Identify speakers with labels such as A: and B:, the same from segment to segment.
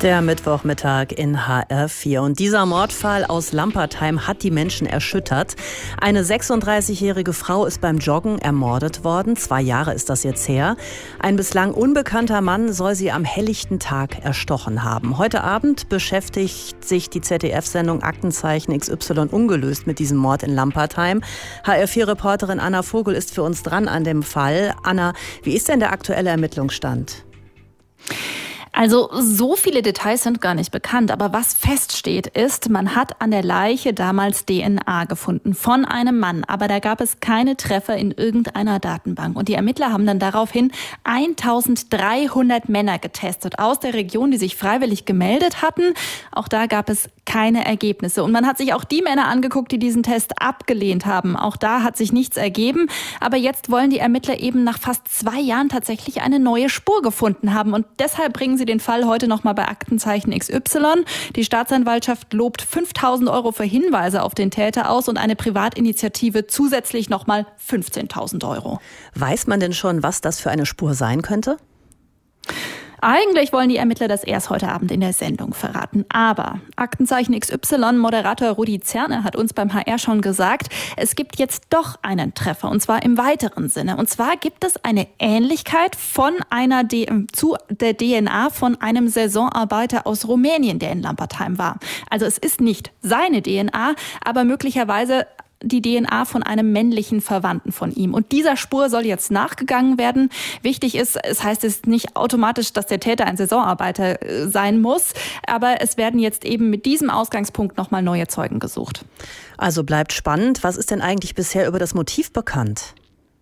A: Der Mittwochmittag in HR4. Und dieser Mordfall aus Lampertheim hat die Menschen erschüttert. Eine 36-jährige Frau ist beim Joggen ermordet worden. 2 Jahre ist das jetzt her. Ein bislang unbekannter Mann soll sie am helllichten Tag erstochen haben. Heute Abend beschäftigt sich die ZDF-Sendung Aktenzeichen XY ungelöst mit diesem Mord in Lampertheim. HR4-Reporterin Anna Vogel ist für uns dran an dem Fall. Anna, wie ist denn der aktuelle Ermittlungsstand?
B: Also so viele Details sind gar nicht bekannt, aber was feststeht ist, man hat an der Leiche damals DNA gefunden von einem Mann, aber da gab es keine Treffer in irgendeiner Datenbank. Und die Ermittler haben dann daraufhin 1300 Männer getestet aus der Region, die sich freiwillig gemeldet hatten. Auch da gab es keine Ergebnisse. Und man hat sich auch die Männer angeguckt, die diesen Test abgelehnt haben. Auch da hat sich nichts ergeben. Aber jetzt wollen die Ermittler eben nach fast 2 Jahren tatsächlich eine neue Spur gefunden haben. Und deshalb bringen sie den Fall heute nochmal bei Aktenzeichen XY. Die Staatsanwaltschaft lobt 5.000 € für Hinweise auf den Täter aus und eine Privatinitiative zusätzlich nochmal 15.000 €.
A: Weiß man denn schon, was das für eine Spur sein könnte?
B: Eigentlich wollen die Ermittler das erst heute Abend in der Sendung verraten. Aber Aktenzeichen XY-Moderator Rudi Zerne hat uns beim HR schon gesagt, es gibt jetzt doch einen Treffer, und zwar im weiteren Sinne. Und zwar gibt es eine Ähnlichkeit zu der DNA von einem Saisonarbeiter aus Rumänien, der in Lampertheim war. Also es ist nicht seine DNA, aber möglicherweise die DNA von einem männlichen Verwandten von ihm. Und dieser Spur soll jetzt nachgegangen werden. Wichtig ist, es heißt es nicht automatisch, dass der Täter ein Saisonarbeiter sein muss, aber es werden jetzt eben mit diesem Ausgangspunkt nochmal neue Zeugen gesucht.
A: Also bleibt spannend. Was ist denn eigentlich bisher über das Motiv bekannt?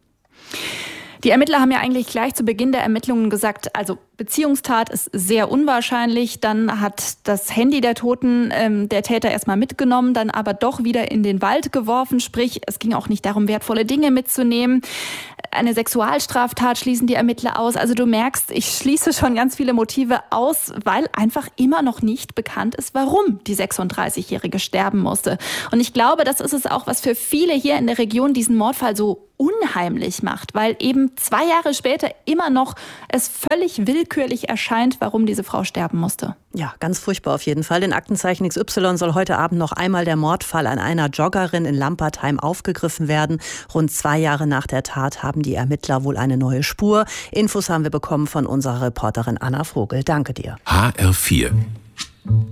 B: Die Ermittler haben ja eigentlich gleich zu Beginn der Ermittlungen gesagt, also Beziehungstat ist sehr unwahrscheinlich. Dann hat das Handy der Toten der Täter erstmal mitgenommen, dann aber doch wieder in den Wald geworfen. Sprich, es ging auch nicht darum, wertvolle Dinge mitzunehmen. Eine Sexualstraftat schließen die Ermittler aus. Also du merkst, ich schließe schon ganz viele Motive aus, weil einfach immer noch nicht bekannt ist, warum die 36-Jährige sterben musste. Und ich glaube, das ist es auch, was für viele hier in der Region diesen Mordfall so unheimlich macht, weil eben 2 Jahre später immer noch es völlig willkürlich erscheint, warum diese Frau sterben musste.
A: Ja, ganz furchtbar auf jeden Fall. In Aktenzeichen XY soll heute Abend noch einmal der Mordfall an einer Joggerin in Lampertheim aufgegriffen werden. Rund 2 Jahre nach der Tat haben die Ermittler wohl eine neue Spur. Infos haben wir bekommen von unserer Reporterin Anna Vogel. Danke dir.
C: HR4